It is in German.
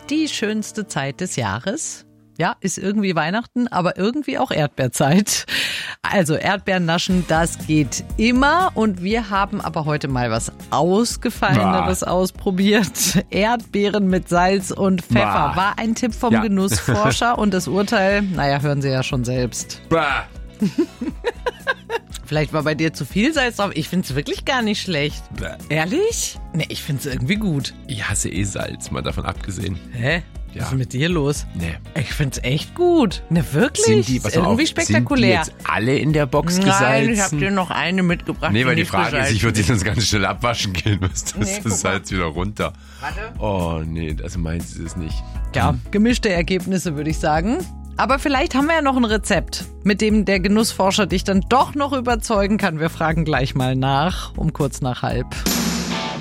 Die schönste Zeit des Jahres. Ja, ist irgendwie Weihnachten, aber irgendwie auch Erdbeerzeit. Also Erdbeeren naschen, das geht immer. Und wir haben aber heute mal was Ausgefalleneres ausprobiert. Erdbeeren mit Salz und Pfeffer. War ein Tipp vom Genussforscher. Und das Urteil, hören Sie ja schon selbst. Vielleicht war bei dir zu viel Salz drauf. Ich finde es wirklich gar nicht schlecht. Ehrlich? Nee, ich finde es irgendwie gut. Ich hasse Salz, mal davon abgesehen. Hä? Ja. Was ist mit dir los? Nee. Ich find's echt gut. Ne, wirklich? Sind die, irgendwie spektakulär. Sind die jetzt alle in der Box Nein, gesalzen? ich habe dir noch eine mitgebracht. Nee, weil die nicht Frage ist, gesalzen ich würde die sonst ganz schnell abwaschen gehen. Das guck Salz wieder runter. Warte. Oh, nee, also meins ist es nicht. Ja, gemischte Ergebnisse, würde ich sagen. Aber vielleicht haben wir ja noch ein Rezept, mit dem der Genussforscher dich dann doch noch überzeugen kann. Wir fragen gleich mal nach, um kurz nach 12:30.